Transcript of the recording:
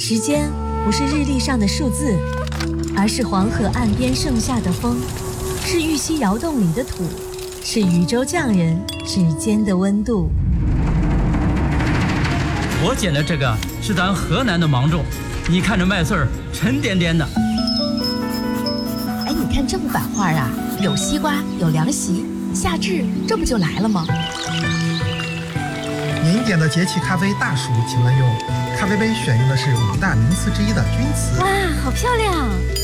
时间不是日历上的数字，而是黄河岸边盛夏的风，是玉溪窑洞里的土，是渝州匠人指尖的温度。 我捡的这个是咱河南的芒种，你看这麦穗儿沉甸甸的。 哎，你看这幅版画啊，有西瓜，有凉席，夏至这不就来了吗？ 您点的节气咖啡大暑，请问用咖啡杯选用的是5大名词之一的钧瓷。 哇，好漂亮！